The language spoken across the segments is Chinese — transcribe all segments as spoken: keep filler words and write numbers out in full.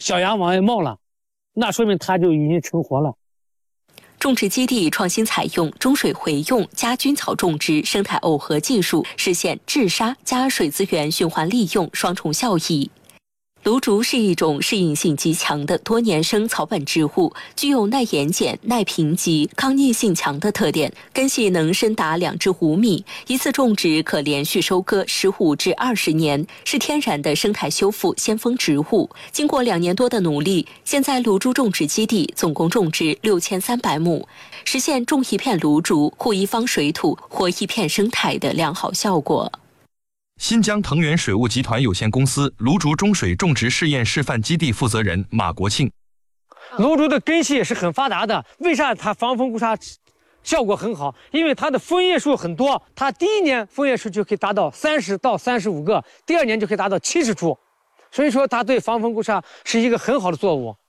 小芽往外冒了，那说明它就已经成活了。 种植基地创新采用中水回用加菌草种植生态耦合技术，实现治沙加水资源循环利用双重效益。芦竹是一种适应性极强的多年生草本植物，具有耐盐碱、耐贫瘠、抗逆性强的特点，根系能深达两至五米，一次种植可连续收割十五至二十年，是天然的生态修复先锋植物。经过两年多的努力，现在芦竹种植基地总共种植六千三百亩，实现种一片芦竹护一方水土、活一片生态的良好效果。 新疆藤原水务集团有限公司芦竹中水种植试验示范基地负责人马国庆： 芦竹的根系也是很发达的，为啥它防风固沙效果很好？因为它的枫叶数很多，它第一年枫叶数就可以达到三十到三十五个，第二年就可以达到七十株，所以说它对防风固沙是一个很好的作物。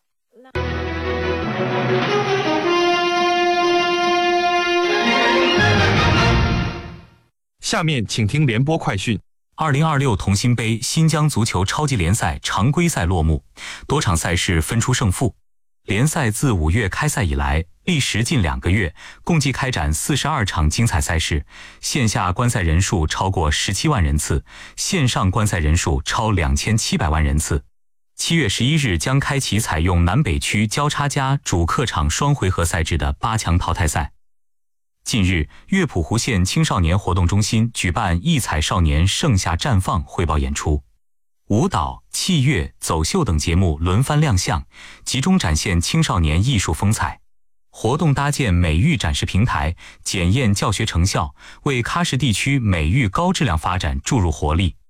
下面请听联播快讯。 二零二六同心杯新疆足球超级联赛常规赛落幕，多场赛事分出胜负。联赛自五月开赛以来，历时近两个月，共计开展四十二场精彩赛事，线下观赛人数超过十七万人次，线上观赛人数超两千七百万人次。七月十一日将开启采用南北区交叉加主客场双回合赛制的八强淘汰赛。近日，乐谱湖县青少年活动中心举办艺彩少年盛夏绽放汇报演出，舞蹈、器乐、走秀等节目轮番亮相，集中展现青少年艺术风采。活动搭建美育展示平台，检验教学成效，为喀什地区美育高质量发展注入活力。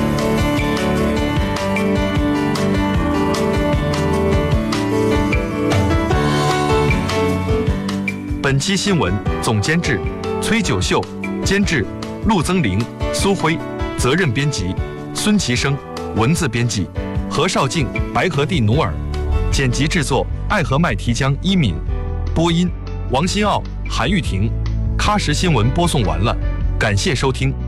本期新闻总监制崔九秀，监制陆增玲、苏辉，责任编辑孙其生，文字编辑何绍静、白河地努尔，剪辑制作爱和麦提江一敏，播音王新奥、韩玉婷。喀什新闻播送完了，感谢收听。